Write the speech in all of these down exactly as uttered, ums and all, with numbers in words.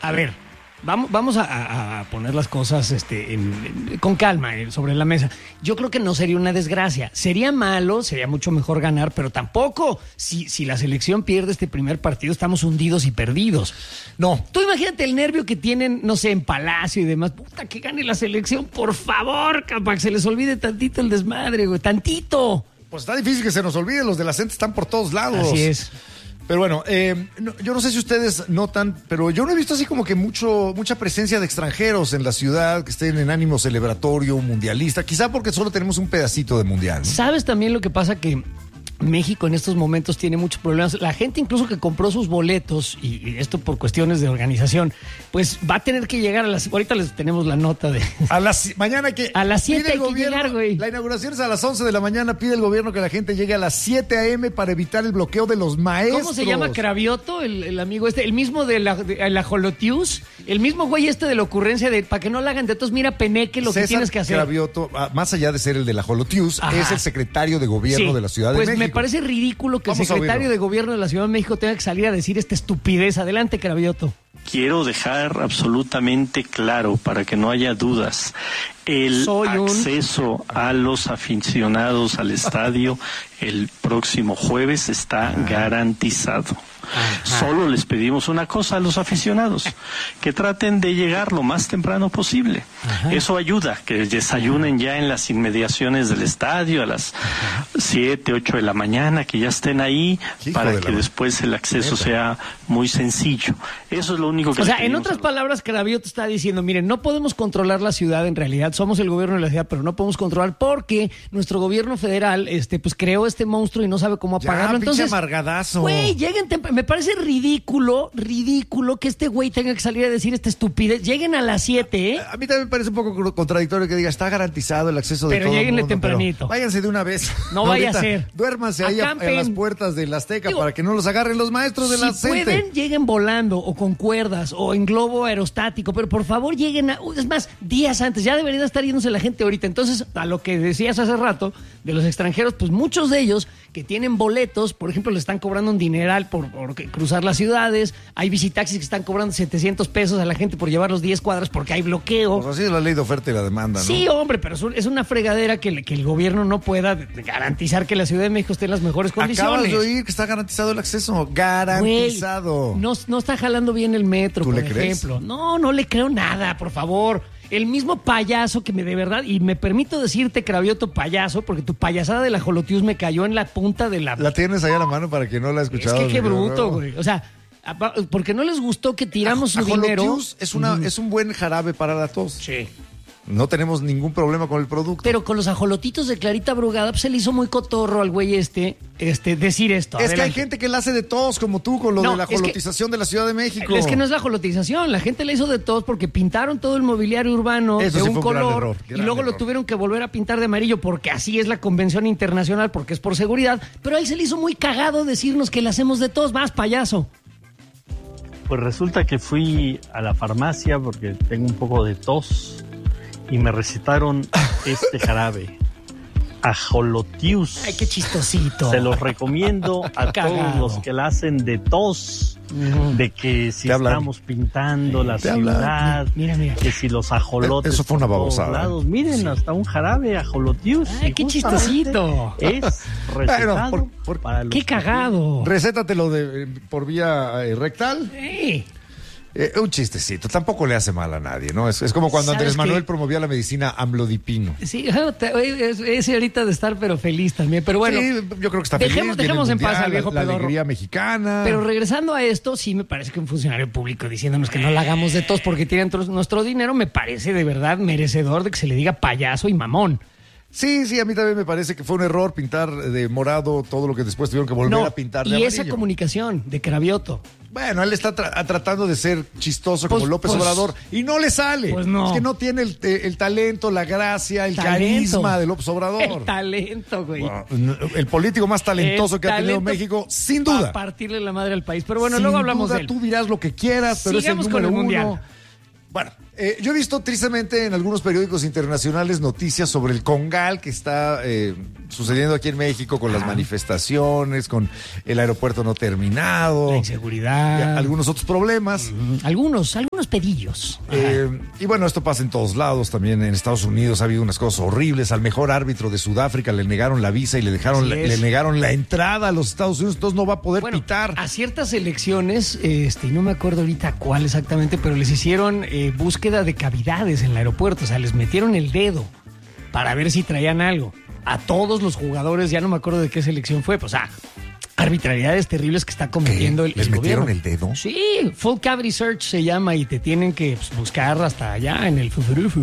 a ver, vamos, vamos a, a poner las cosas este, en, en, con calma eh, sobre la mesa. Yo creo que no sería una desgracia. Sería malo, sería mucho mejor ganar, pero tampoco, si, si la selección pierde este primer partido, estamos hundidos y perdidos. No. Tú imagínate el nervio que tienen, no sé, en Palacio y demás. Puta, que gane la selección, por favor, para que se les olvide tantito el desmadre, güey, tantito. Pues está difícil que se nos olvide, los de la gente están por todos lados. Así es. Pero bueno, eh, no, yo no sé si ustedes notan, pero yo no he visto así como que mucho, mucha presencia de extranjeros en la ciudad que estén en ánimo celebratorio, mundialista, quizá porque solo tenemos un pedacito de mundial, ¿no? ¿Sabes también lo que pasa? Que México en estos momentos tiene muchos problemas. La gente incluso que compró sus boletos, y, y esto por cuestiones de organización, pues va a tener que llegar a las... Ahorita les tenemos la nota de... A las mañana que... A las siete hay que gobierno, llegar, güey. La inauguración es a las once de la mañana, pide el gobierno que la gente llegue a las siete a eme para evitar el bloqueo de los maestros. ¿Cómo se llama? Cravioto, el, el amigo este, el mismo de la, de la Holotius, el mismo güey este de la ocurrencia de para que no la hagan de todos, mira, Peneque, lo César que tienes que hacer. Cravioto, más allá de ser el de la Holotius, Ajá. es el secretario de gobierno Sí, de la Ciudad pues de México. me parece ridículo que Vamos el secretario de gobierno de la Ciudad de México tenga que salir a decir esta estupidez. Adelante, Cravioto. Quiero dejar absolutamente claro, para que no haya dudas, el Soy un... acceso a los aficionados al estadio el próximo jueves está garantizado. Ajá. Solo les pedimos una cosa a los aficionados, que traten de llegar lo más temprano posible. Ajá. Eso ayuda, que desayunen ya en las inmediaciones del estadio a las siete, ocho de la mañana, que ya estén ahí, hijo para que la... después el acceso Neta. sea muy sencillo. Eso es lo único que... O sea, en otras palabras, Cravioto está diciendo, miren, no podemos controlar la ciudad en realidad, somos el gobierno de la ciudad, pero no podemos controlar porque nuestro gobierno federal este, pues creó este monstruo y no sabe cómo apagarlo. Ya, entonces, amargadazo. Güey, lleguen temprano. Me parece ridículo, ridículo que este güey tenga que salir a decir esta estupidez. Lleguen a las siete, ¿eh? A, a mí también me parece un poco contradictorio que diga, está garantizado el acceso de pero todo el lleguenle mundo. tempranito. Pero váyanse de una vez. No vaya a ser. Duérmanse ahí a, a las puertas del Azteca. Digo, para que no los agarren los maestros de si la C E N T E. pueden, lleguen volando o con cuerdas o en globo aerostático, pero por favor lleguen a... Es más, días antes. Ya debería estar yéndose la gente ahorita. Entonces, a lo que decías hace rato de los extranjeros, pues muchos de ellos que tienen boletos, por ejemplo, le están cobrando un dineral por, por cruzar las ciudades. Hay visitaxis que están cobrando setecientos pesos a la gente por llevar los diez cuadras porque hay bloqueo. Pues así es la ley de oferta y la demanda, ¿no? Sí, hombre, pero es una fregadera que, que el gobierno no pueda garantizar que la Ciudad de México esté en las mejores condiciones. Acabas de oír que está garantizado el acceso. Garantizado. Güey, no, no está jalando bien el metro, ¿Tú por le ejemplo. crees? No, no le creo nada, por favor. El mismo payaso que me de verdad, y me permito decirte, Cravioto, payaso, porque tu payasada de la Holotius me cayó en la punta de la... La tienes ahí a la mano para que no la haya escuchado. Es que qué bruto, güey. O sea, porque no les gustó que tiramos a, su a dinero. Holotius es, una, uh-huh. es un buen jarabe para la tos. Sí. No tenemos ningún problema con el producto. Pero con los ajolotitos de Clarita Brugada, pues se le hizo muy cotorro al güey este, este decir esto. Es Adelante. que hay gente que la hace de tos, como tú, con lo no, de la ajolotización que, de la Ciudad de México. Es que no es la ajolotización, la gente le hizo de tos porque pintaron todo el mobiliario urbano Eso de sí un fue un color gran error, gran y luego error. lo tuvieron que volver a pintar de amarillo porque así es la convención internacional, porque es por seguridad. Pero a él se le hizo muy cagado decirnos que le hacemos de tos, más payaso. Pues resulta que fui a la farmacia porque tengo un poco de tos y me recetaron este jarabe, Ajolotius. Ay, qué chistosito. Se los recomiendo a todos los que la hacen de tos, uh-huh. de que si estamos pintando la ciudad, mira, mira. que si los ajolotes. Eso fue una babosada. Lados. Miren, sí. hasta un jarabe Ajolotius. Ay, qué chistosito. Es recetado bueno, por, por, para los qué cagado. Recétatelo de, por vía eh, rectal. Sí. Eh, un chistecito, tampoco le hace mal a nadie, ¿no? Es, es como cuando Andrés Manuel qué? promovía la medicina amlodipino. Sí, ese ahorita de estar pero feliz también, pero bueno. Sí, yo creo que está dejemos, feliz. Dejemos en mundial, paz al viejo la, pedorro. La alegría mexicana. Pero regresando a esto, sí me parece que un funcionario público diciéndonos que no la hagamos de tos porque tienen nuestro dinero, me parece de verdad merecedor de que se le diga payaso y mamón. Sí, sí, a mí también me parece que fue un error pintar de morado todo lo que después tuvieron que volver no, a pintar de y amarillo. esa comunicación de Cravioto. Bueno, él está tra- tratando de ser chistoso pues, como López pues, Obrador y no le sale. Pues no. Es que no tiene el, el talento, la gracia, el talento. carisma de López Obrador. El talento, güey. Bueno, el político más talentoso el que ha tenido México, sin duda. Para partirle la madre al país. Pero bueno, sin luego hablamos duda, de él. Tú dirás lo que quieras, pero sigamos es el número con el mundial. uno. Bueno, eh, yo he visto tristemente en algunos periódicos internacionales noticias sobre el congal que está eh, sucediendo aquí en México con ah. las manifestaciones, con el aeropuerto no terminado. La inseguridad. Algunos otros problemas. Mm, algunos, algunos. unos pedillos. Eh, y bueno, esto pasa en todos lados. También en Estados Unidos ha habido unas cosas horribles. Al mejor árbitro de Sudáfrica le negaron la visa y le dejaron la, le negaron la entrada a los Estados Unidos. Entonces no va a poder bueno, pitar. A ciertas elecciones, este, y no me acuerdo ahorita cuál exactamente, pero les hicieron eh, búsqueda de cavidades en el aeropuerto. O sea, les metieron el dedo para ver si traían algo. A todos los jugadores, ya no me acuerdo de qué selección fue, pues, o sea, arbitrariedades terribles que está cometiendo el, ¿Les el metieron gobierno. el dedo? Sí, Full Cavity Search se llama y te tienen que pues, buscar hasta allá en el fufurufu.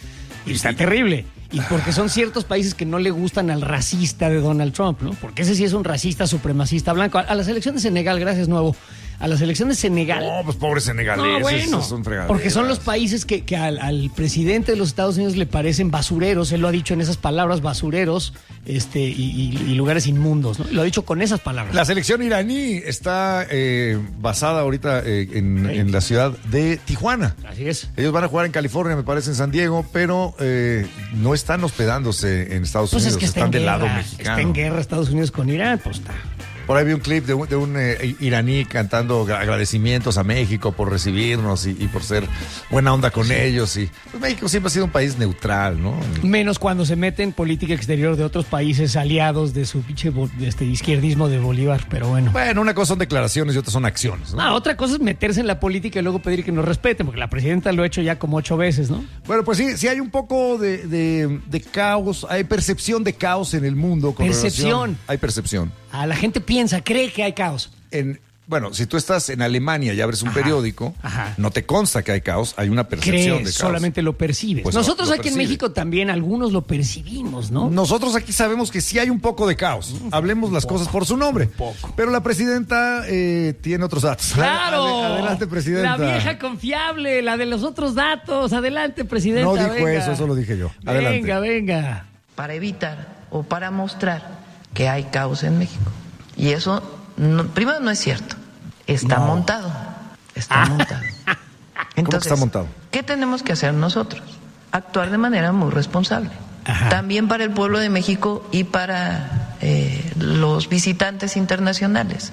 Y está terrible. Y porque son ciertos países que no le gustan al racista de Donald Trump, ¿no? Porque ese sí es un racista supremacista blanco. A, a la selección de Senegal, gracias, Nuevo. A la selección de Senegal. No, pues pobres senegaleses. No, bueno, esos son fregaderas. porque son los países que, que al, al presidente de los Estados Unidos le parecen basureros. Él lo ha dicho en esas palabras, basureros este, y, y, y lugares inmundos, ¿no? Lo ha dicho con esas palabras. La selección iraní está eh, basada ahorita eh, en, Sí. en la ciudad de Tijuana. Así es. Ellos van a jugar en California, me parece, en San Diego, pero eh, no están hospedándose en Estados Pues Unidos, es que está están en del guerra, lado mexicano. está en guerra Estados Unidos con Irán, pues está. Por ahí vi un clip de un, de un eh, iraní cantando agradecimientos a México por recibirnos y, y por ser buena onda con ellos. Y pues México siempre ha sido un país neutral, ¿no? Menos cuando se mete en política exterior de otros países aliados de su pinche bo- de este izquierdismo de Bolívar, pero bueno. Bueno, una cosa son declaraciones y otra son acciones, ¿no? Ah, otra cosa es meterse en la política y luego pedir que nos respeten, porque la presidenta lo ha hecho ya como ocho veces, ¿no? Bueno, pues sí, sí hay un poco de, de, de caos, hay percepción de caos en el mundo. Con Percepción. relación- hay percepción. A la gente piensa, cree que hay caos. En, bueno, si tú estás en Alemania y abres un Ajá, periódico, ajá. no te consta que hay caos, hay una percepción Crees, de caos. solamente lo percibes. Pues Nosotros lo aquí en percibe. México también algunos lo percibimos, ¿no? Nosotros aquí sabemos que sí hay un poco de caos. Hablemos las cosas por su nombre. poco. Pero la presidenta eh, tiene otros datos. ¡Claro! Ade- Adelante, presidenta. La vieja confiable, la de los otros datos. Adelante, presidenta. No dijo venga. eso, eso lo dije yo. Adelante. Venga, venga. Para evitar o para mostrar que hay caos en México. Y eso, no, primero, no es cierto. Está No. montado. Está montado. Entonces, está montado? ¿qué tenemos que hacer nosotros? Actuar de manera muy responsable. Ajá. También para el pueblo de México y para eh, los visitantes internacionales.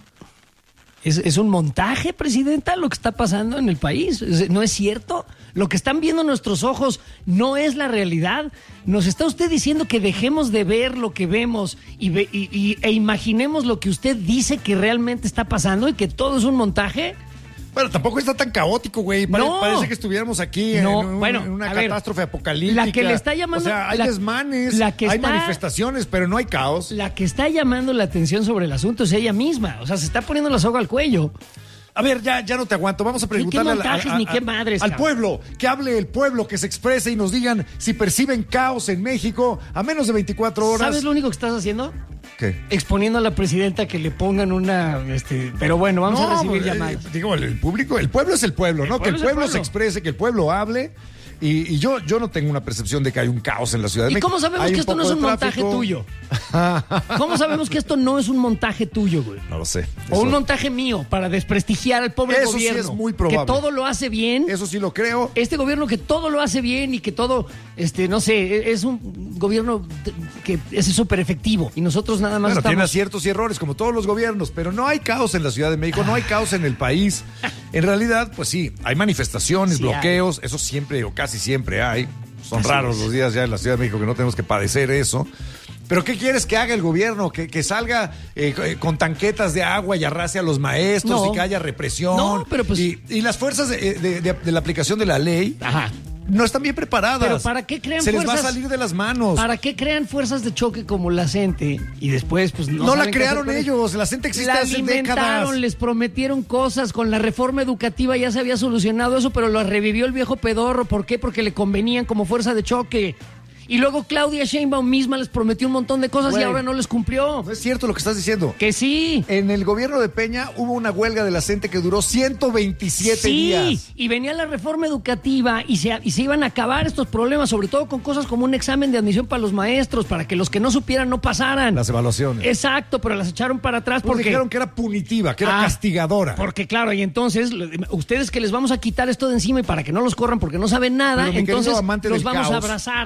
¿Es, es un montaje, presidenta, lo que está pasando en el país? ¿Es- ¿No es cierto? Lo que están viendo nuestros ojos no es la realidad. ¿Nos está usted diciendo que dejemos de ver lo que vemos y, ve- y- y- e imaginemos lo que usted dice que realmente está pasando y que todo es un montaje? Bueno, tampoco está tan caótico, güey. Pare- No. Parece que estuviéramos aquí No, en, un- bueno, en una a ver, catástrofe apocalíptica. la que le está llamando- O sea, hay la- desmanes, la que hay está- manifestaciones, pero no hay caos. La que está llamando la atención sobre el asunto es ella misma. O sea, se está poniendo la soga al cuello. A ver, ya, ya no te aguanto. Vamos a preguntarle ¿Qué montajes ni qué madres, al cabrón? pueblo, que hable el pueblo, que se exprese y nos digan si perciben caos en México a menos de veinticuatro horas. ¿Sabes lo único que estás haciendo? ¿Qué? Exponiendo a la presidenta que le pongan una... Este, pero bueno, vamos a recibir pues, llamadas. eh, digo, el, el público, el pueblo es el pueblo, ¿no? Que el pueblo es el pueblo se pueblo. exprese, que el pueblo hable. Y, y yo, yo no tengo una percepción de que hay un caos en la Ciudad de ¿Y México. cómo sabemos Hay que un esto no poco es un de montaje tráfico. tuyo? ¿Cómo sabemos que esto no es un montaje tuyo, güey? No lo sé. O un Eso- montaje mío para desprestigiar al pobre Eso sí gobierno. es muy probable. Que todo lo hace bien. Eso sí lo creo. Este gobierno que todo lo hace bien y que todo, este, no sé, es un gobierno que es súper efectivo. Y nosotros nada más Bueno, tiene estamos... aciertos y errores, como todos los gobiernos, pero no hay caos en la Ciudad de México, no hay caos en el país. En realidad, pues sí, hay manifestaciones, Sí bloqueos, eso siempre o casi siempre hay. Son Así raros es. los días ya en la Ciudad de México que no tenemos que padecer eso. Pero ¿qué quieres que haga el gobierno? Que, que salga eh, con tanquetas de agua y arrase a los maestros No. y que haya represión. No, pero pues- Y, y las fuerzas de, de- de- de la aplicación de la ley Ajá. no están bien preparadas. Pero ¿para qué crean Se les va a fuerzas? salir de las manos. ¿Para qué crean fuerzas de choque como la CENTE? Y después, pues no. No la saben qué crearon hacer con ellos, la gente existe La hace décadas. alimentaron, les prometieron cosas. Con la reforma educativa ya se había solucionado eso, pero lo revivió el viejo pedorro. ¿Por qué? Porque le convenían como fuerza de choque. Y luego Claudia Sheinbaum misma les prometió un montón de cosas Güey. y ahora no les cumplió. No es cierto lo que estás diciendo. Que sí. En el gobierno de Peña hubo una huelga de la gente que duró ciento veintisiete Sí, días. y venía la reforma educativa y se, y se iban a acabar estos problemas, sobre todo con cosas como un examen de admisión para los maestros, para que los que no supieran no pasaran. Las evaluaciones. Exacto, pero las echaron para atrás Porque porque... dijeron que era punitiva, que era Ah, castigadora. Porque claro, y entonces lo- ustedes que les vamos a quitar esto de encima y para que no los corran porque no saben nada, Pero, mi entonces querido amante los del vamos a caos, abrazar. Vamos no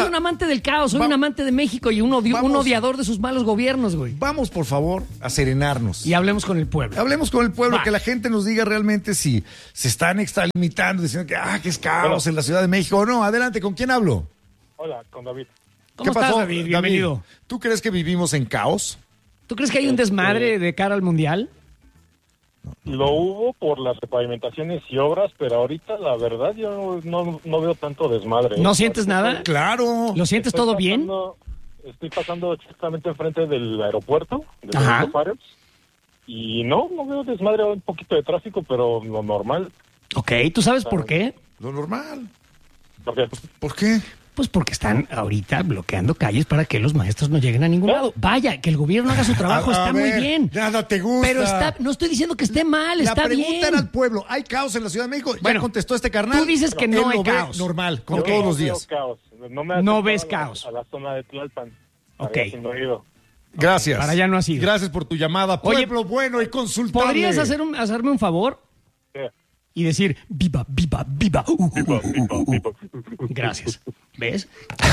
soy a- un amante del caos, soy Va- un amante de México y un, odio- un Vamos. odiador de sus malos gobiernos, güey. Vamos, por favor, a serenarnos. Y hablemos con el pueblo. Hablemos con el pueblo, Va. que la gente nos diga realmente si se están extralimitando, diciendo que, ah, que es caos en la Ciudad de México o no. Adelante, ¿con quién hablo? Hola, con David. ¿Cómo estás, David? Bienvenido. ¿Tú crees que vivimos en caos? ¿Tú crees que hay un desmadre de cara al Mundial? Lo hubo por las repavimentaciones y obras, pero ahorita la verdad yo no, no veo tanto desmadre. ¿No sientes nada? Claro. ¿Lo sientes Estoy todo bien? pasando- Estoy pasando exactamente enfrente del aeropuerto, de Ajá. Benito Juárez, y no, no veo desmadre, un poquito de tráfico, pero lo normal. Ok, ¿tú sabes por qué? Lo normal. Porque ¿Por qué? Pues porque están ahorita bloqueando calles para que los maestros no lleguen a ningún ¿Eh? lado. Vaya, que el gobierno haga su trabajo, A- a está muy ver, bien. Nada te gusta. Pero está, no estoy diciendo que esté mal, La está pregunta bien. era al pueblo, ¿hay caos en la Ciudad de México? Bueno, ya contestó este carnal. tú dices que Él no hay lo ve caos. normal, como Ok. todos no los veo días. caos. No, me No acercaba ves a la- caos. A la zona de Tlalpan. Ok. Allá sí no he ido. Gracias. Para allá no has ido. Gracias por tu llamada. Oye, Pueblo bueno y consultable. ¿Podrías hacer un- hacerme un favor ¿Qué? y decir viva, viva, viva? Uh, uh, uh, uh, uh, uh. Gracias. ¿Ves?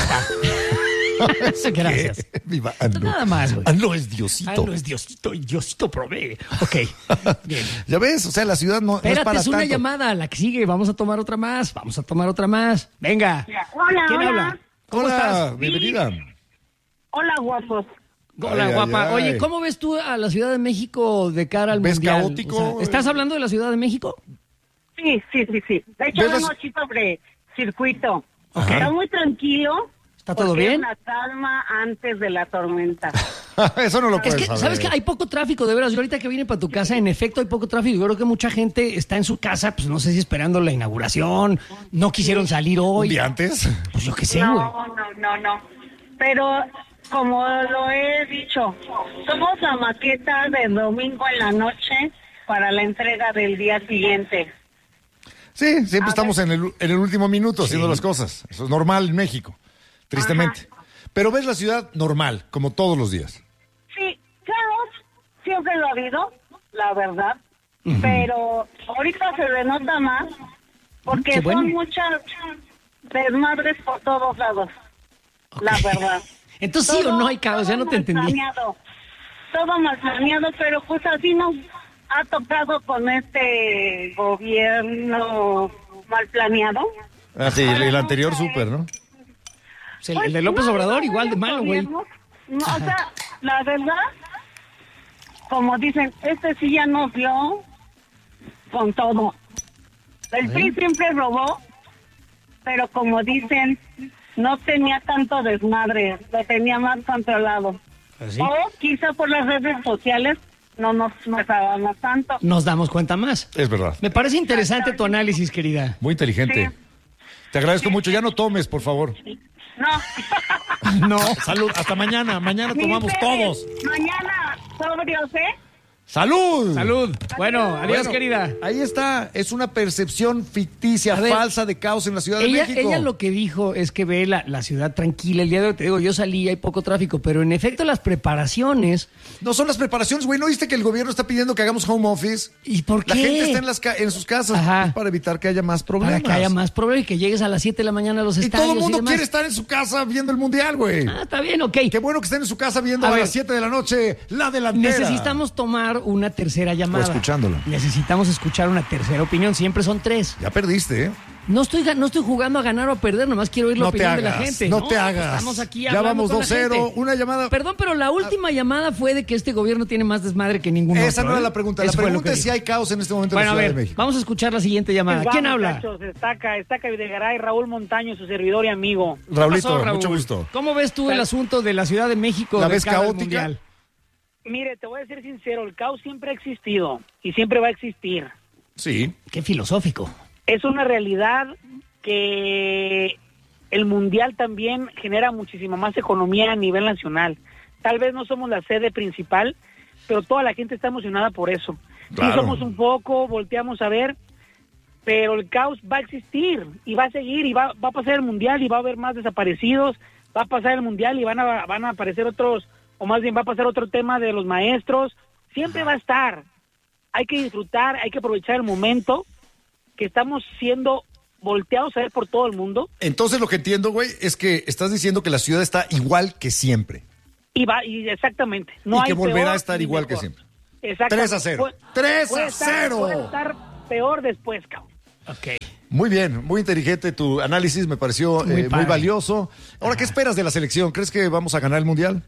Gracias. Viva Ando. Nada más, güey. Ah, no es Ah, Diosito. no es Diosito, y Diosito provee. Ok. Bien. Ya ves, o sea, la ciudad no, no es Espérate, para es una tanto. llamada, la que sigue. Vamos a tomar otra más. Vamos a tomar otra más. Venga. Hola, ¿Quién hola. habla? ¿Cómo Hola, estás? bienvenida. Hola, guapos. Hola, Ay, guapa. ay, ay. Oye, ¿cómo ves tú a la Ciudad de México de cara al ¿Ves Mundial? caótico? O sea, ¿estás hablando de la Ciudad de México? Sí, sí, sí, sí. De hecho, ¿Ves las- vengo aquí sobre circuito. Ajá. Está muy tranquilo. ¿Está todo porque bien? Es la calma antes de la tormenta. Eso no lo Es puedes que, saber. ¿sabes qué? Hay poco tráfico, de veras. Yo ahorita que vine para tu casa, en efecto hay poco tráfico. Yo creo que mucha gente está en su casa, pues no sé si esperando la inauguración, no quisieron salir ¿Un hoy. día antes? Pues yo qué sé, güey. No, no, no, no. Pero, como lo he dicho, somos la maqueta del domingo en la noche para la entrega del día siguiente. Sí, siempre A estamos en el, en el último minuto haciendo las cosas. Eso es normal en México, tristemente. Pero ves la ciudad normal, como todos los días. Sí, caos siempre lo ha habido, la verdad, pero ahorita se denota más porque Qué bueno. son muchas desmadres por todos lados, la verdad. Entonces, ¿sí o no hay caos? Ya no te mal entendí. planeado, todo mal planeado, pero pues así nos ha tocado con este gobierno mal planeado. Ah, sí, el, el anterior súper, ¿no? Pues el, Pues, el de López no, Obrador no, igual de los malo, güey. gobiernos, no, o sea, la verdad, como dicen, este sí ya nos dio con todo. El P R I siempre robó, pero como dicen, no tenía tanto desmadre, lo tenía más controlado. ¿Así? O quizá por las redes sociales no nos mesábamos tanto. Nos damos cuenta más. Es verdad. Me parece interesante tu análisis, querida. Muy inteligente. Sí. Te agradezco mucho. Ya no tomes, por favor. No. No. Salud. Hasta mañana. Mañana Ni tomamos ustedes. todos. Mañana, sobrios, ¿eh? ¡Salud! Salud. Bueno, adiós, Bueno, querida. Ahí está. Es una percepción ficticia, A ver, falsa de caos en la Ciudad Ella, de México. ella lo que dijo es que ve la, la ciudad tranquila. El día de hoy, te digo, yo salí, hay poco tráfico, pero en efecto las preparaciones... No son las preparaciones, güey. ¿No viste que el gobierno está pidiendo que hagamos home office? ¿Y por qué? La gente está en, las ca- en sus casas Ajá. pues, para evitar que haya más problemas. Para que haya más problemas y que llegues a las siete de la mañana a los Y estadios. todo el mundo demás. quiere estar en su casa viendo el mundial, güey. Ah, está bien, ok. Qué bueno que estén en su casa viendo A a, ver. las siete de la noche la delantera. Necesitamos tomar una tercera llamada. O escuchándolo. Necesitamos escuchar una tercera opinión. Siempre son tres. Ya perdiste, ¿eh? No estoy, ga- no estoy jugando a ganar o a perder, nomás quiero oír la No te opinión de la hagas, gente. no te pues hagas. Estamos aquí Ya hablando vamos con la dos cero, gente. una llamada. Perdón, pero la última llamada fue de que este gobierno tiene más desmadre que ningún Esa otro. no era ¿eh? la pregunta. Eso La fue lo pregunta que es si dijo. hay caos en este momento Bueno, en a la Ciudad ver, de México. vamos a escuchar la siguiente llamada. Pues ¿Quién vamos, habla? muchachos, Estaca, Estaca Videgaray, Raúl Montaño, su servidor y amigo. Raulito, ¿Qué pasó, Raúl? mucho gusto. ¿Cómo ves tú el asunto de la Ciudad de México? ¿La de ves cara al caótica? Mundial? Mire, te voy a ser sincero, el caos siempre ha existido y siempre va a existir. Sí. Qué filosófico. Es una realidad que el Mundial también genera muchísima más economía a nivel nacional. Tal vez no somos la sede principal, pero toda la gente está emocionada por eso. Claro. Sí somos un poco, volteamos a ver, pero el caos va a existir y va a seguir y va, va a pasar el Mundial y va a haber más desaparecidos, va a pasar el Mundial y van a, van a aparecer otros, o más bien va a pasar otro tema de los maestros, siempre va a estar. Hay que disfrutar, hay que aprovechar el momento que estamos siendo volteados a ver por todo el mundo. Entonces lo que entiendo, güey, es que estás diciendo que la ciudad está igual que siempre. Y va, y exactamente. No y hay que volverá peor a estar ni igual mejor. que siempre. Exactamente. tres a cero. tres a cero. Puede estar peor después, cabrón. Ok. Muy bien, muy inteligente tu análisis, me pareció Muy eh, muy padre. valioso. Ahora, ¿qué esperas de la selección? ¿Crees que vamos a ganar el Mundial?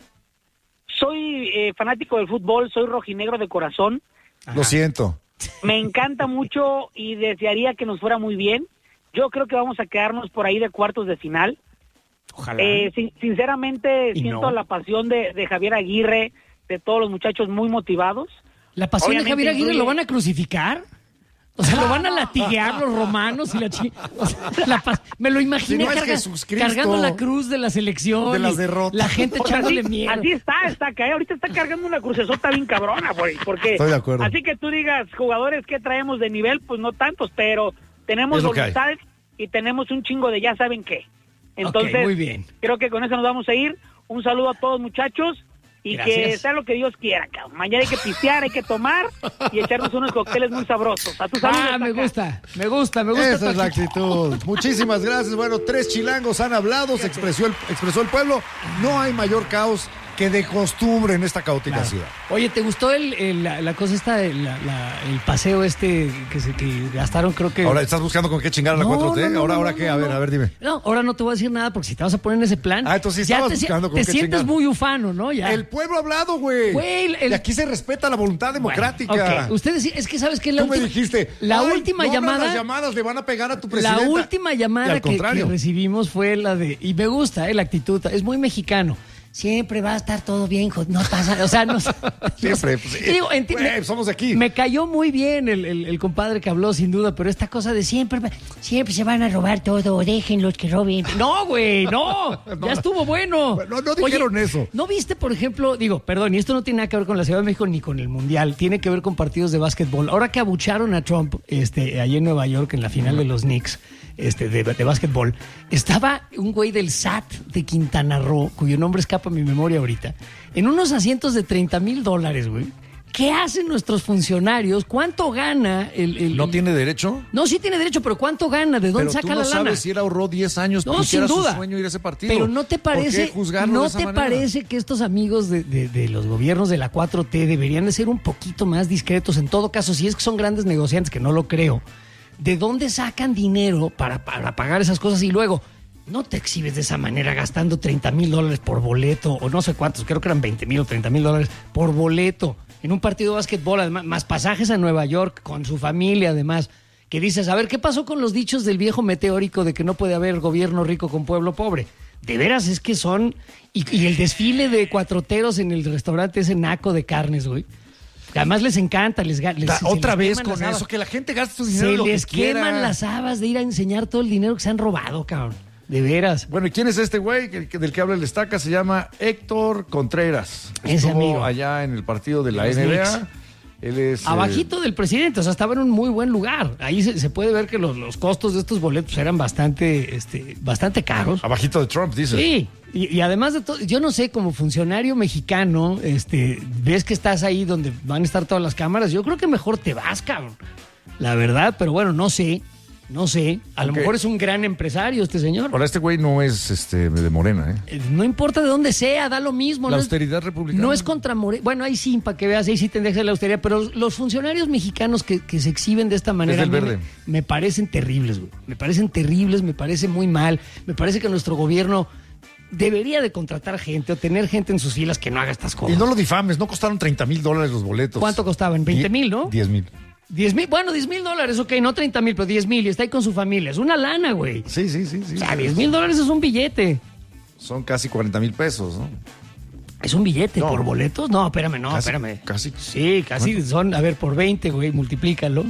Soy eh, fanático del fútbol, soy rojinegro de corazón. Lo siento. Me encanta mucho y desearía que nos fuera muy bien. Yo creo que vamos a quedarnos por ahí de cuartos de final. Ojalá. Eh, sin- sinceramente, Y siento no. la pasión de, de Javier Aguirre, de todos los muchachos muy motivados. ¿La pasión Obviamente de Javier Aguirre incluye- lo van a crucificar? O sea, lo van a latiguear los romanos y la chi... o sea, la pas- me lo imaginé Si no es carga- Jesucristo. cargando la cruz de la selección. De las y derrotas. La gente Pues así, echándole miedo. así está, está acá. ¿eh? Ahorita está cargando una crucesota bien cabrona, güey. Porque Estoy de acuerdo. así que tú digas, jugadores que traemos de nivel, pues no tantos, pero tenemos Es lo que hay. voluntad y tenemos un chingo de ya saben qué. Entonces, Ok, muy bien. creo que con eso nos vamos a ir. Un saludo a todos, muchachos. Y Gracias. que sea lo que Dios quiera, cabrón. Mañana hay que pistear, hay que tomar y echarnos unos cócteles muy sabrosos. A tu salud. Ah, hasta me acá. gusta, me gusta, me gusta. Esa es la tu actitud. Muchísimas gracias. Bueno, tres chilangos han hablado, se expresó el, expresó el pueblo. No hay mayor caos que de costumbre en esta caótica Claro. ciudad. Oye, ¿te gustó el, el- la, la cosa esta, el, la- la- el paseo este que, se, que gastaron, creo que... Ahora estás buscando con qué chingar a la No, cuatro T. no, no, ahora, no, ahora no, qué, no, a ver, no. a ver, dime. No, ahora no te voy a decir nada porque si te vas a poner en ese plan... Ah, entonces sí ya estabas te, si- buscando con te qué sientes chingar. muy ufano, ¿no? Ya. El pueblo ha hablado, güey. Güey, el- el- Y aquí se respeta la voluntad democrática. Bueno, ok. Ustedes, sí- es que sabes que la Tú me última... dijiste, La "Ay, última no abras llamada... las llamadas le van a pegar a tu La presidenta". última Y llamada al que, contrario. que recibimos fue la de... Y me gusta, eh, la actitud. Es muy mexicano. Siempre va a estar todo bien, jo- no pasa... O sea, no... Siempre, pues, Y digo, enti- güey, me- somos de aquí. Me cayó muy bien el, el- el compadre que habló, sin duda, pero esta cosa de siempre, va- siempre se van a robar todo, déjenlos que roben. No, güey, no, No. ya estuvo bueno. No, no dijeron eso. ¿No viste, por ejemplo, digo, perdón, y esto no tiene nada que ver con la Ciudad de México ni con el Mundial, tiene que ver con partidos de básquetbol. Ahora que abucharon a Trump este, allí en Nueva York en la final de los Knicks este, de, de básquetbol, estaba un güey del S A T de Quintana Roo, cuyo nombre escapa a mi memoria ahorita, en unos asientos de treinta mil dólares, güey. ¿Qué hacen nuestros funcionarios? ¿Cuánto gana el...? el- ¿No el- tiene derecho? No, sí tiene derecho, pero ¿cuánto gana? ¿De dónde Pero saca tú no la lana? sabes si él ahorró diez años No, porque sin era duda. su sueño ir a ese partido. Pero ¿no te ¿Por parece, qué juzgarlo no de esa te manera? parece que estos amigos de, de- de los gobiernos de la cuatro T deberían de ser un poquito más discretos? En todo caso, si es que son grandes negociantes, que no lo creo, ¿de dónde sacan dinero para, para pagar esas cosas? Y luego, no te exhibes de esa manera gastando treinta mil dólares por boleto, o no sé cuántos, creo que eran veinte mil o treinta mil dólares por boleto, en un partido de básquetbol, además, más pasajes a Nueva York con su familia, además, que dices, a ver, ¿qué pasó con los dichos del viejo meteórico de que no puede haber gobierno rico con pueblo pobre? De veras, es que son... Y, y el desfile de cuatroteros en el restaurante ese naco de carnes, güey. Además les encanta, les, ga- les Da- se otra les vez queman con las habas. eso, que la gente gaste su dinero Se en lo les que quiera. queman las habas de ir a enseñar todo el dinero que se han robado, cabrón. De veras. Bueno, ¿y quién es este güey que- que- del que habla el estaca? Se llama Héctor Contreras. Ese Estuvo amigo. allá en el partido de la los N B A. Knicks. Él es... eh, Abajito del presidente, o sea, estaba en un muy buen lugar. Ahí se, se puede ver que los, los costos de estos boletos eran bastante, este, bastante caros. Abajito de Trump, dices. Sí, y, y además de todo, yo no sé, como funcionario mexicano, este, ves que estás ahí donde van a estar todas las cámaras, yo creo que mejor te vas, cabrón. La verdad, pero bueno, no sé, no sé. A lo Ok. mejor es un gran empresario este señor. Ahora, este güey no es este de Morena, ¿eh? Eh, No importa de dónde sea, da lo mismo. La no es- austeridad republicana. No es contra Morena. Bueno, ahí sí, para que veas, ahí sí tendría que ser la austeridad. Pero los funcionarios mexicanos que, que se exhiben de esta manera del a mí verde. Me, me parecen terribles, güey. Me parecen terribles, me parece muy mal. Me parece que nuestro gobierno debería de contratar gente o tener gente en sus filas que no haga estas cosas. Y no lo difames, no costaron treinta mil dólares los boletos. ¿Cuánto costaban? veinte mil, ¿no? diez mil. diez mil, bueno, diez mil dólares, ok, no treinta mil, pero diez mil y está ahí con su familia. Es una lana, güey. Sí, sí, sí. sí. O sea, diez mil dólares es un billete. Son casi cuarenta mil pesos, ¿no? ¿Es un billete No. por boletos? No, espérame, no, Casi, espérame. casi. Sí, casi son, a ver, por veinte, güey, multiplícalo.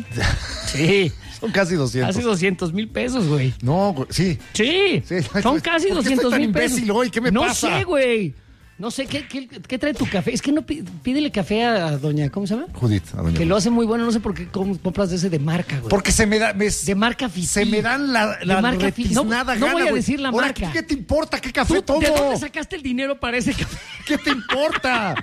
Sí, Son casi doscientos. casi doscientos mil pesos, güey. No, güey, sí. Sí, Sí. son casi ¿Por qué estoy doscientos tan mil pesos. imbécil hoy? ¿Qué me no pasa? No sé, güey. No sé, ¿qué, qué, qué trae tu café? Es que no pi- pídele café a doña, ¿cómo se llama? Judith, a doña Que lo hace muy bueno, no sé por qué com- compras de ese de marca, güey. Porque se me da... me- De marca Fifi. se me dan la, la De marca Fifi. No, retiznada no gana, voy a güey. decir la Ahora, marca. ¿qué te importa? ¿Qué café ¿Tú, tomo? ¿De dónde sacaste el dinero para ese café? ¿Qué te importa?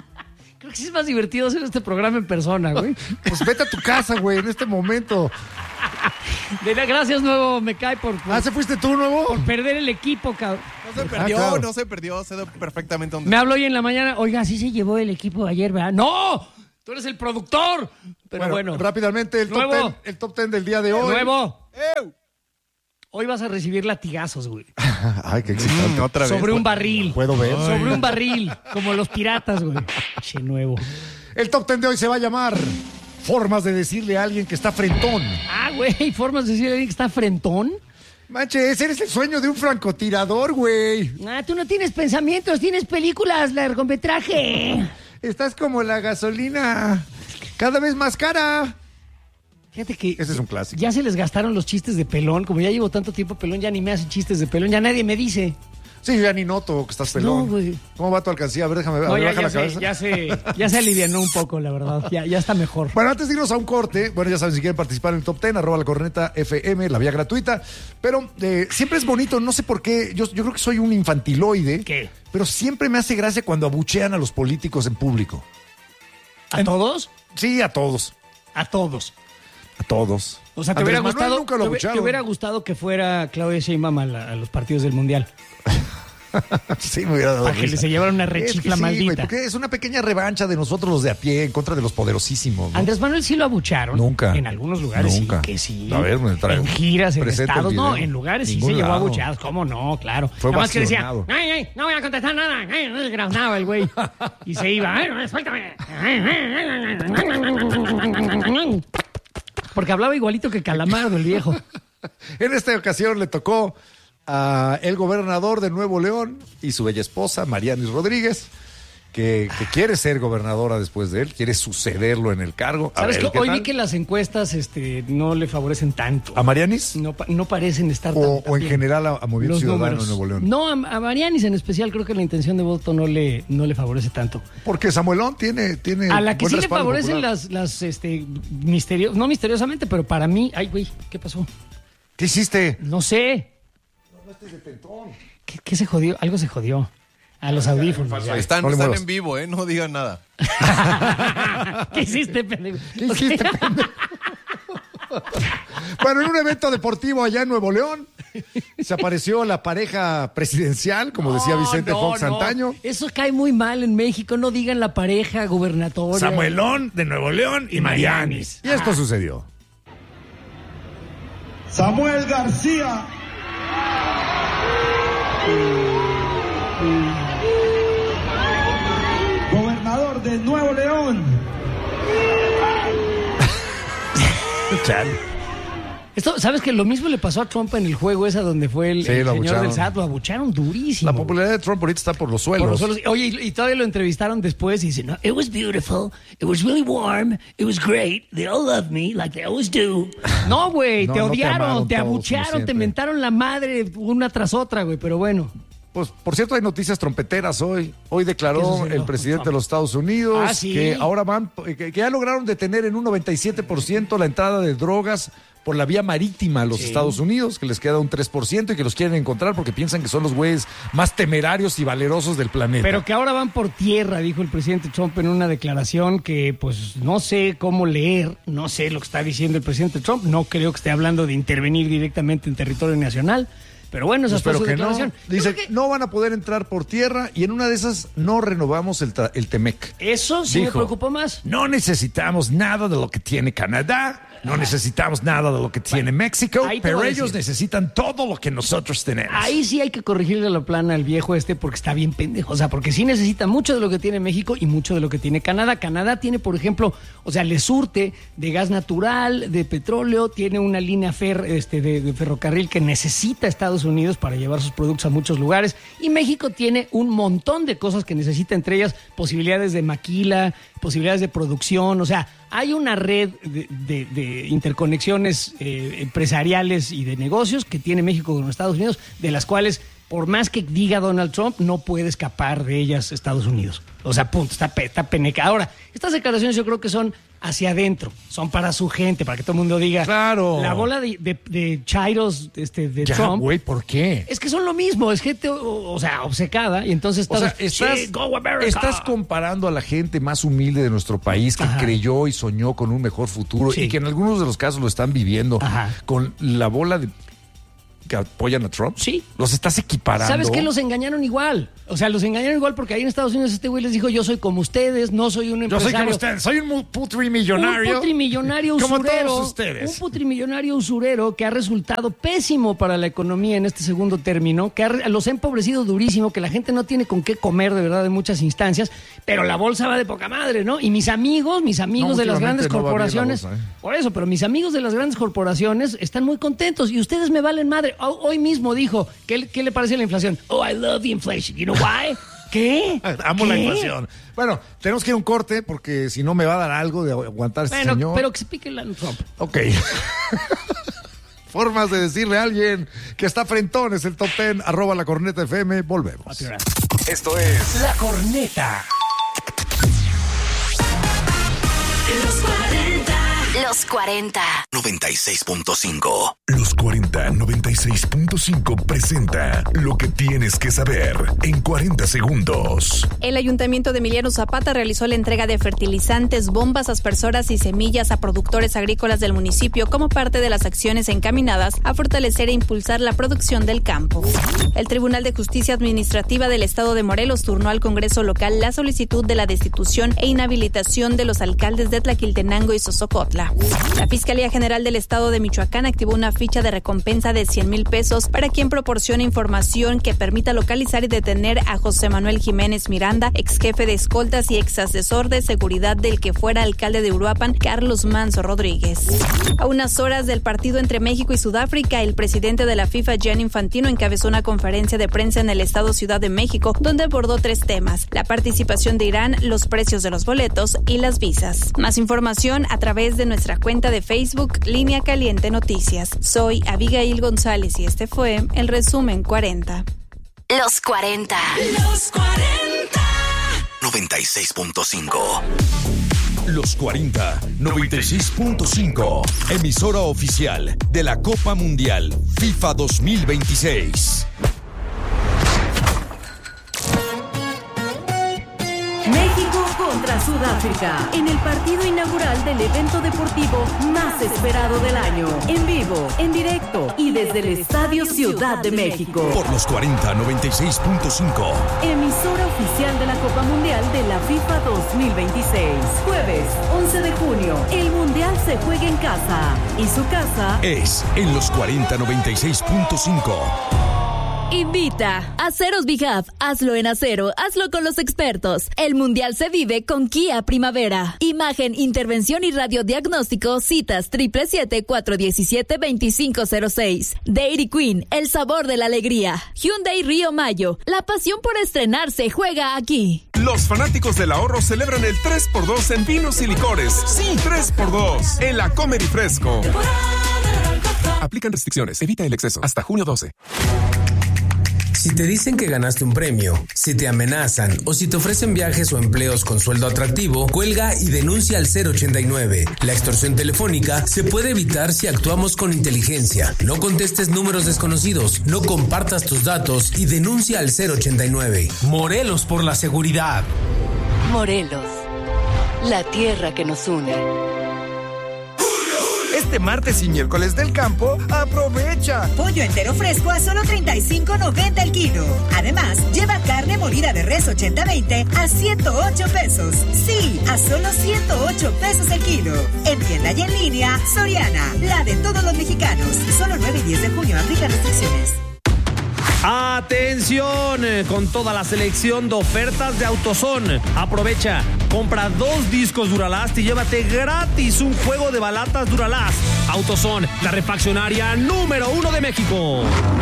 Creo que sí es más divertido hacer este programa en persona, güey. Pues vete a tu casa, güey, en este momento. De la, gracias, Nuevo, me cae por, por... Ah, ¿se fuiste tú, Nuevo? Por perder el equipo, cabrón. No se perdió, ah, claro. no se perdió, sé perfectamente dónde. Me habló hoy en la mañana, oiga, sí se llevó el equipo ayer, ¿verdad? ¡No! ¡Tú eres el productor! Pero bueno. bueno rápidamente, el top, ten, el top ten del día de hoy. Nuevo. ¡Ew! Hoy vas a recibir latigazos, güey. Ay, qué excitante. Mm, otra vez. Sobre un barril. ¿Puedo ver? Sobre un barril, como los piratas, güey. Che, Nuevo. El top ten de hoy se va a llamar Formas de decirle a alguien que está frentón. Ah, güey, formas de decirle a alguien que está frentón. Manches, eres el sueño de un francotirador, güey. Ah, tú no tienes pensamientos, tienes películas, largometraje. Estás como la gasolina, cada vez más cara. Fíjate que Ese es un clásico. ya se les gastaron los chistes de pelón. Como ya llevo tanto tiempo pelón, ya ni me hacen chistes de pelón, ya nadie me dice. Sí, yo ya ni noto que estás pelón. No, güey. ¿Cómo va tu alcancía? A ver, déjame ver. No, A ver, ya, baja ya la se, cabeza. ya, se, ya se alivianó un poco, la verdad. Ya, ya está mejor. Bueno, antes de irnos a un corte, bueno, ya saben, si quieren participar en el top ten, arroba la corneta F M, la vía gratuita. Pero eh, siempre es bonito, no sé por qué, yo, yo creo que soy un infantiloide. ¿Qué? Pero siempre me hace gracia cuando abuchean a los políticos en público. ¿A todos? Sí, a todos. A todos. A todos. O sea, te Andrés hubiera Manuel gustado, nunca lo te, hubiera- abuchearon. te hubiera gustado que fuera Claudia Sheinbaum a, la- a los partidos del Mundial. Sí, me hubiera dado Para que risa. le se llevara una Es que rechifla sí, maldita. güey, porque es una pequeña revancha de nosotros los de a pie en contra de los poderosísimos, ¿no? Andrés Manuel sí lo abucharon. Nunca. En algunos lugares Nunca. sí, que sí. A ver, me trae- en giras, en presenta el estados. No, video. en lugares sí Ningún se llevó lado. abucheados. ¿Cómo no? Claro. Fue Nada más que decía, ovacionado. ay, ay, no voy a contestar nada. Ay, no desgraznaba el güey. Y se iba. Ay, suéltame. Porque hablaba igualito que Calamardo, el viejo. En esta ocasión le tocó a el gobernador de Nuevo León y su bella esposa, Marianis Rodríguez, que, que quiere ser gobernadora después de él, quiere sucederlo en el cargo. A ¿Sabes ver, qué? ¿qué Hoy tal? vi que las encuestas este, no le favorecen tanto. ¿A Marianis? No, pa- no parecen estar tan, O, tan o en bien. general a, a Movimiento Los Ciudadano números. en Nuevo León. No, a, a Marianis en especial creo que la intención de voto no le, no le favorece tanto. Porque Samuelón tiene, tiene A la que buen sí le respaldo favorecen popular. las, las este, misterio, no misteriosamente, pero para mí, ay, güey, ¿qué pasó? ¿Qué hiciste? No sé. ¿Qué, qué se jodió? Algo se jodió. A los audífonos. ya. Están, No le están muevas. en vivo, ¿eh? No digan nada. ¿Qué hiciste, pendejo? ¿Qué hiciste, pendejo? Bueno, en un evento deportivo allá en Nuevo León se apareció la pareja presidencial, como decía No, Vicente no, Fox no. antaño. Eso cae muy mal en México. No digan la pareja gubernatoria. Samuelón de Nuevo León y Marianis. Y esto sucedió. Samuel García. Gobernador de Nuevo León. Esto, ¿sabes que lo mismo le pasó a Trump en el juego esa donde fue el, Sí, el lo señor abucharon. del S A T? Lo abucharon durísimo. La popularidad de Trump ahorita está por los suelos. Por los suelos. Oye, y, y todavía lo entrevistaron después y dice, no, it was beautiful, it was really warm, it was great, they all loved me like they always do. No, güey, No, te no te odiaron, amaron te, todos, como abuchearon, te siempre. mentaron la madre una tras otra, güey, pero bueno. Pues, por cierto, hay noticias trompeteras hoy. Hoy ¿Qué declaró sucedió? el presidente de los Estados Unidos Ah, ¿sí? que ahora van, que, que ya lograron detener en un noventa y siete por ciento la entrada de drogas por la vía marítima a los Sí. Estados Unidos, que les queda un tres por ciento y que los quieren encontrar porque piensan que son los güeyes más temerarios y valerosos del planeta. Pero que ahora van por tierra, dijo el presidente Trump en una declaración que pues no sé cómo leer, no sé lo que está diciendo el presidente Trump, no creo que esté hablando de intervenir directamente en territorio nacional, pero bueno, esa fue Espero su que no. declaración. Yo Dice, creo que no van a poder entrar por tierra y en una de esas no renovamos el, tra- el Temec. eso sí me Dijo, preocupó más. No necesitamos nada de lo que tiene Canadá, no necesitamos nada de lo que tiene México, ahí te pero voy a ellos decir. necesitan todo lo que nosotros tenemos. Ahí sí hay que corregirle la plana al viejo este porque está bien pendejo. O sea, porque sí necesita mucho de lo que tiene México y mucho de lo que tiene Canadá. Canadá tiene, por ejemplo, o sea, le surte de gas natural, de petróleo, tiene una línea fer, este, de, de ferrocarril que necesita Estados Unidos para llevar sus productos a muchos lugares. Y México tiene un montón de cosas que necesita, entre ellas posibilidades de maquila, posibilidades de producción. O sea, hay una red de, de- de interconexiones eh, empresariales y de negocios que tiene México con los Estados Unidos, de las cuales, por más que diga Donald Trump, no puede escapar de ellas Estados Unidos. O sea, punto, está, pe- está peneca. Ahora, estas declaraciones yo creo que son hacia adentro, son para su gente, para que todo el mundo diga. Claro. La bola de, de, de chairos este, de Ya, Trump. güey, ¿por qué? Es que son lo mismo, es gente, o, o sea, obcecada, y entonces O estás, sea, estás, "Sí, go America". estás comparando a la gente más humilde de nuestro país que Ajá. creyó y soñó con un mejor futuro Sí. y que en algunos de los casos lo están viviendo Ajá. con la bola de que apoyan a Trump. Sí. Los estás equiparando. ¿Sabes qué? Los engañaron igual. O sea, los engañaron igual porque ahí en Estados Unidos este güey les dijo, yo soy como ustedes, no soy un Yo empresario. soy como ustedes, soy un putrimillonario. Un putrimillonario Como usurero. todos ustedes. Un putrimillonario usurero que ha resultado pésimo para la economía en este segundo término, que ha, los ha empobrecido durísimo, que la gente no tiene con qué comer de verdad en muchas instancias, pero la bolsa va de poca madre, ¿no? Y mis amigos, mis amigos No, de las últimamente grandes no va bien la corporaciones, bolsa, ¿eh? por eso, pero mis amigos de las grandes corporaciones están muy contentos y ustedes me valen madre. Ho- Hoy mismo dijo, ¿qué, qué le parece la inflación? Oh, I love the inflation. You know why? ¿Qué? Amo ¿Qué? la inflación. Bueno, tenemos que ir a un corte porque si no me va a dar algo de aguantar este Bueno, señor. pero que se pique la Trump. Ok. Formas de decirle a alguien que está frentón es el top ten, arroba la corneta F M. Volvemos. Esto es La Corneta. Los cuarenta. Los cuarenta. noventa y seis punto cinco. Los cuarenta noventa y seis punto cinco presenta lo que tienes que saber en cuarenta segundos. El Ayuntamiento de Emiliano Zapata realizó la entrega de fertilizantes, bombas aspersoras y semillas a productores agrícolas del municipio como parte de las acciones encaminadas a fortalecer e impulsar la producción del campo. El Tribunal de Justicia Administrativa del Estado de Morelos turnó al Congreso local la solicitud de la destitución e inhabilitación de los alcaldes de Tlaquiltenango y Sosocotla. La Fiscalía General del Estado de Michoacán activó una ficha de recompensa de cien mil pesos para quien proporcione información que permita localizar y detener a José Manuel Jiménez Miranda, ex jefe de escoltas y ex asesor de seguridad del que fuera alcalde de Uruapan, Carlos Manso Rodríguez. A unas horas del partido entre México y Sudáfrica, el presidente de la FIFA, Gianni Infantino, encabezó una conferencia de prensa en el estado Ciudad de México, donde abordó tres temas: la participación de Irán, los precios de los boletos y las visas. Más información a través de nuestra cuenta de Facebook, Línea Caliente Noticias. Soy Abigail González y este fue el resumen cuarenta. Los cuarenta. Los cuarenta. noventa y seis punto cinco. Los cuarenta noventa y seis punto cinco. Emisora oficial de la Copa Mundial FIFA dos mil veintiséis. México contra Sudáfrica en el partido inaugural del evento deportivo más esperado del año. En vivo, en directo y desde el Estadio Ciudad de México. Por los cuarenta noventa y seis punto cinco. Emisora oficial de la Copa Mundial de la FIFA dos mil veintiséis. Jueves, once de junio. El Mundial se juega en casa. Y su casa Es en los cuarenta noventa y seis punto cinco. Invita. Aceros Bihab. Hazlo en acero. Hazlo con los expertos. El Mundial se vive con Kia Primavera. Imagen, intervención y radiodiagnóstico. Citas triple siete cuatro diecisiete veinticinco cero seis. Dairy Queen. El sabor de la alegría. Hyundai Río Mayo. La pasión por estrenarse juega aquí. Los fanáticos del ahorro celebran el tres por dos en vinos y licores. Sí, tres por dos en la Comer y Fresco. Aplican restricciones. Evita el exceso. Hasta junio doce. Si te dicen que ganaste un premio, si te amenazan o si te ofrecen viajes o empleos con sueldo atractivo, cuelga y denuncia al cero ochenta y nueve. La extorsión telefónica se puede evitar si actuamos con inteligencia. No contestes números desconocidos, no compartas tus datos y denuncia al cero ochenta y nueve. Morelos por la seguridad. Morelos, la tierra que nos une. Este martes y miércoles del campo, aprovecha. Pollo entero fresco a solo treinta y cinco noventa el kilo. Además, lleva carne molida de res ochenta veinte a ciento ocho pesos. Sí, a solo ciento ocho pesos el kilo. En tienda y en línea, Soriana, la de todos los mexicanos. Solo nueve y diez de junio, aplica restricciones. Atención, con toda la selección de ofertas de AutoZone. Aprovecha, compra dos discos Duralast y llévate gratis un juego de balatas Duralast. AutoZone, la refaccionaria número uno de México.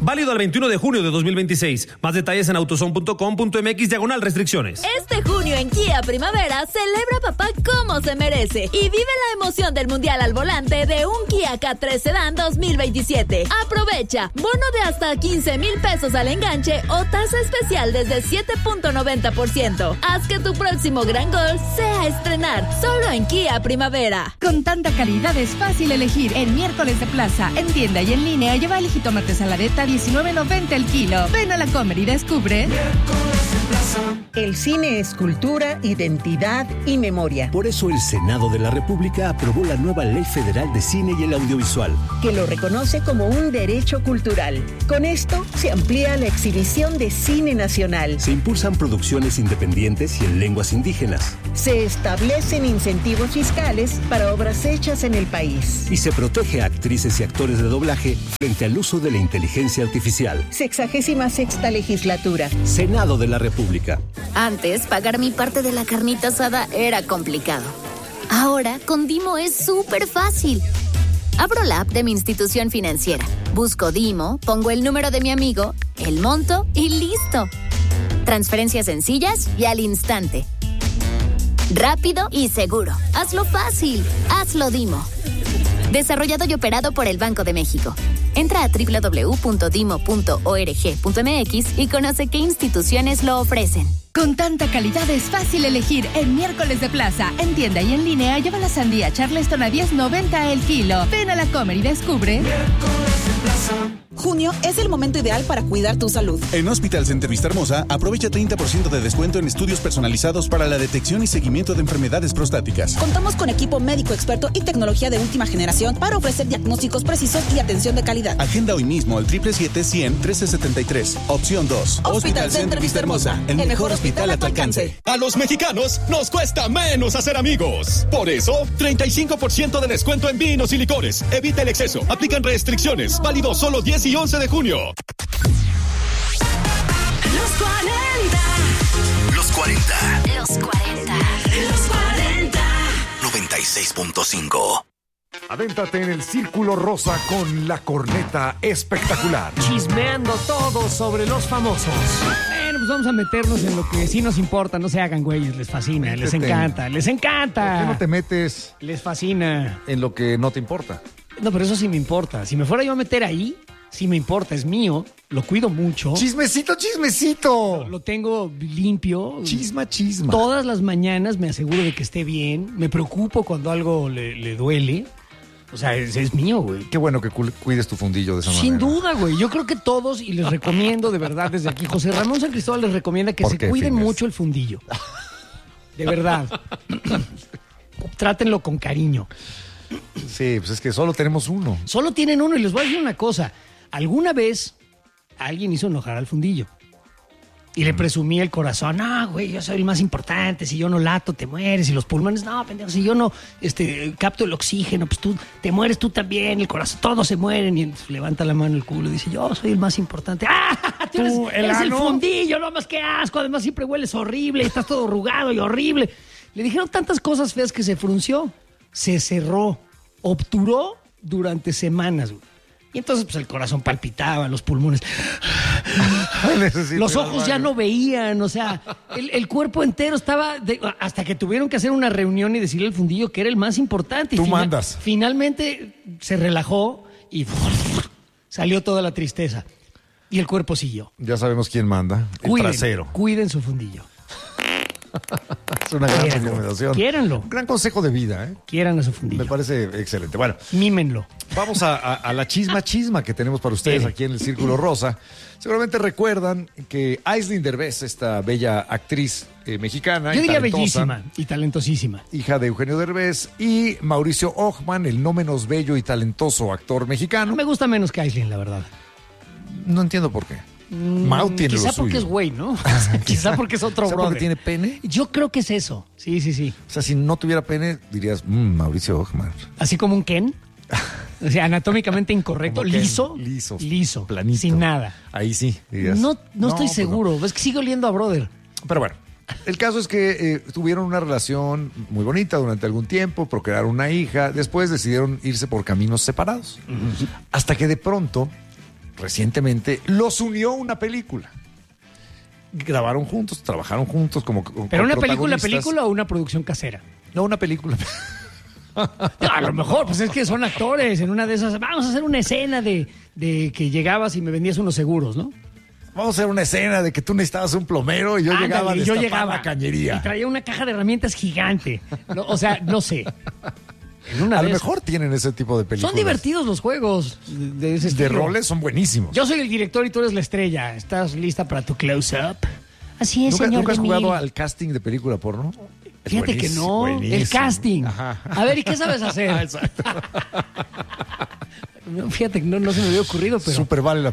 Válido al veintiuno de junio de dos mil veintiséis. Más detalles en autozone punto com punto m x diagonal restricciones. Este junio en Kia Primavera celebra a papá como se merece y vive la emoción del mundial al volante de un Kia K tres Sedan dos mil veintisiete. Aprovecha bono de hasta quince mil pesos al enganche o tasa especial desde siete punto noventa por ciento. Haz que tu próximo gran gol sea estrenar solo en Kia Primavera. Con tanta calidad es fácil elegir. En miércoles de plaza, en tienda y en línea, lleva el jitomate saladeta diecinueve noventa el kilo. Ven a la Comer y descubre. El cine es cultura, identidad y memoria. Por eso el Senado de la República aprobó la nueva Ley Federal de Cine y el Audiovisual, que lo reconoce como un derecho cultural. Con esto se amplía la exhibición de cine nacional. Se impulsan producciones independientes y en lenguas indígenas. Se establecen incentivos fiscales para obras hechas en el país. Y se protege a actrices y actores de doblaje frente al uso de la inteligencia artificial. Sexagésima sexta legislatura. Senado de la República. Antes, pagar mi parte de la carnita asada era complicado. Ahora, con Dimo es súper fácil. Abro la app de mi institución financiera, busco Dimo, pongo el número de mi amigo, el monto y listo. Transferencias sencillas y al instante. Rápido y seguro. Hazlo fácil. Hazlo Dimo. Desarrollado y operado por el Banco de México. Entra a doble u doble u doble u punto dimo punto org punto m x y conoce qué instituciones lo ofrecen. Con tanta calidad es fácil elegir. En miércoles de plaza, en tienda y en línea, lleva la sandía Charleston a diez noventa el kilo. Ven a la Comer y descubre. Junio es el momento ideal para cuidar tu salud. En Hospital Center Vista Hermosa, aprovecha treinta por ciento de descuento en estudios personalizados para la detección y seguimiento de enfermedades prostáticas. Contamos con equipo médico experto y tecnología de última generación para ofrecer diagnósticos precisos y atención de calidad. Agenda hoy mismo al siete siete siete, cien, trece setenta y tres. Opción dos. Hospital, Hospital Center Vista Hermosa. El, el mejor hospital a tu alcance. A los mexicanos nos cuesta menos hacer amigos. Por eso, treinta y cinco por ciento de descuento en vinos y licores. Evita el exceso. Aplican restricciones. Válido solo diez y once de junio. Los cuarenta. Los cuarenta. Los cuarenta. Los cuarenta. noventa y seis punto cinco. Adéntrate en el Círculo Rosa con la corneta espectacular. Chismeando todo sobre los famosos. Bueno, pues vamos a meternos en lo que sí nos importa. No se hagan güeyes, les fascina, les encanta, les encanta. ¿Por qué no te metes? Les fascina. En lo que no te importa. No, pero eso sí me importa. Si me fuera yo a meter ahí, sí me importa, es mío, lo cuido mucho. Chismecito, chismecito. Lo, lo tengo limpio. Chisma, chisma. Todas las mañanas me aseguro de que esté bien. Me preocupo cuando algo le, le duele. O sea, es, es mío, güey. Qué bueno que cuides tu fundillo de esa Sin manera. Sin duda, güey. Yo creo que todos, y les recomiendo de verdad desde aquí, José Ramón San Cristóbal les recomienda que se cuiden fines? mucho el fundillo. De verdad. Trátenlo con cariño. Sí, pues es que solo tenemos uno. Solo tienen uno y les voy a decir una cosa. Alguna vez alguien hizo enojar al fundillo y le presumía el corazón. No, güey, yo soy el más importante. Si yo no lato, te mueres. Y los pulmones, no, pendejo, si yo no este, capto el oxígeno, pues tú te mueres tú también. El corazón, todos se mueren. Y entonces levanta la mano el culo y dice, yo soy el más importante. ¡Ah! Tú eres, ¿Tú, el, eres el fundillo, no más que asco. Además siempre hueles horrible, estás todo arrugado y horrible. Le dijeron tantas cosas feas que se frunció. Se cerró, obturó durante semanas, güey. Y entonces pues el corazón palpitaba, los pulmones. Los ojos ya no veían, o sea, el, el cuerpo entero estaba... De, hasta que tuvieron que hacer una reunión y decirle al fundillo que era el más importante. Tú y fina, mandas. Finalmente se relajó y salió toda la tristeza. Y el cuerpo siguió. Ya sabemos quién manda. El cuiden, trasero. Cuiden su fundillo. Es una gran Quiéranlo. recomendación. Quiéranlo. Un gran consejo de vida, ¿eh? Quieran a su fundillo. Me parece excelente. Bueno, mímenlo. Vamos a, a, a la chisma chisma que tenemos para ustedes aquí en el Círculo Rosa. Seguramente recuerdan que Aislinn Derbez, esta bella actriz eh, mexicana. Yo y diría talentosa, bellísima y talentosísima. Hija de Eugenio Derbez, y Mauricio Ockman, el no menos bello y talentoso actor mexicano. No me gusta menos que Aislinn, la verdad. No entiendo por qué. Mau tiene Quizá lo suyo. porque es güey, ¿no? Quizá porque es otro ¿Quizá brother. porque tiene pene? Yo creo que es eso. Sí, sí, sí. O sea, si no tuviera pene, dirías, mmm, Mauricio Ockman. Así como un Ken. O sea, anatómicamente incorrecto. Como Ken, liso. liso. Liso. Planito. Sin nada. Ahí sí, dirías. No, no, No, estoy pues seguro. Es que sigue oliendo a brother. Pero bueno, el caso es que eh, tuvieron una relación muy bonita durante algún tiempo, procrearon una hija, después decidieron irse por caminos separados. Uh-huh. Hasta que de pronto recientemente los unió una película. Grabaron juntos, trabajaron juntos como ¿Pero una película, película o una producción casera? No, una película. A lo mejor, pues es que son actores. En una de esas, vamos a hacer una escena de, de que llegabas y me vendías unos seguros, ¿no? Vamos a hacer una escena de que tú necesitabas un plomero y yo Ándale, llegaba a yo destapar llegaba la cañería. Y traía una caja de herramientas gigante. No, o sea, no sé. En una a lo de mejor esas. tienen ese tipo de películas. Son divertidos los juegos de ese De estilo. roles son buenísimos. Yo soy el director y tú eres la estrella. ¿Estás lista para tu close-up? Así es, ¿Nunca, señor ¿nunca has Demil. jugado al casting de película porno? Es Fíjate que buenísimo, no. buenísimo. El casting. Ajá. A ver, ¿y qué sabes hacer? Exacto. No, fíjate que no, no se me había ocurrido, pero... Súper vale la